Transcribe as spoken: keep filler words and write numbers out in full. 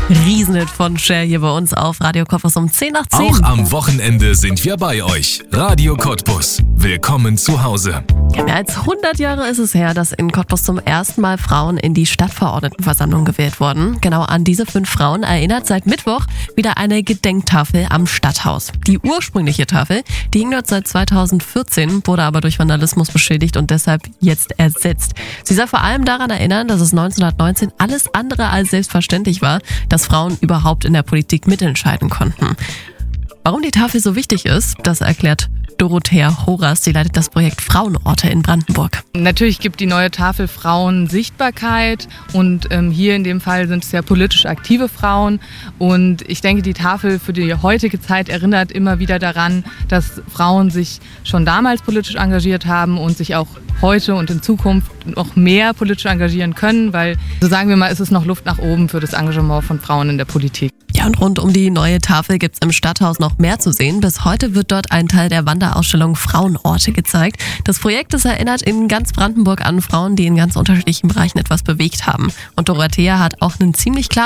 Riesenhit von Cher hier bei uns auf Radio Cottbus um zehn nach zehn. Auch am Wochenende sind wir bei euch. Radio Cottbus. Willkommen zu Hause. Ja, mehr als hundert Jahre ist es her, dass in Cottbus zum ersten Mal Frauen in die Stadtverordnetenversammlung gewählt wurden. Genau an diese fünf Frauen erinnert seit Mittwoch wieder eine Gedenktafel am Stadthaus. Die ursprüngliche Tafel, die hing dort seit zweitausendvierzehn, wurde aber durch Vandalismus beschädigt und deshalb jetzt ersetzt. Sie soll vor allem daran erinnern, dass es neunzehnhundertneunzehn alles andere als selbstverständlich war, dass Frauen überhaupt in der Politik mitentscheiden konnten. Warum die Tafel so wichtig ist, das erklärt Dorothea Horas, die leitet das Projekt Frauenorte in Brandenburg. Natürlich gibt die neue Tafel Frauen Sichtbarkeit und ähm, hier in dem Fall sind es ja politisch aktive Frauen und ich denke, die Tafel für die heutige Zeit erinnert immer wieder daran, dass Frauen sich schon damals politisch engagiert haben und sich auch heute und in Zukunft noch mehr politisch engagieren können, weil, so sagen wir mal, ist es noch Luft nach oben für das Engagement von Frauen in der Politik. Ja, und rund um die neue Tafel gibt es im Stadthaus noch mehr zu sehen. Bis heute wird dort ein Teil der Wanderausstellung Frauenorte gezeigt. Das Projekt ist erinnert in ganz Brandenburg an Frauen, die in ganz unterschiedlichen Bereichen etwas bewegt haben. Und Dorothea hat auch einen ziemlich klaren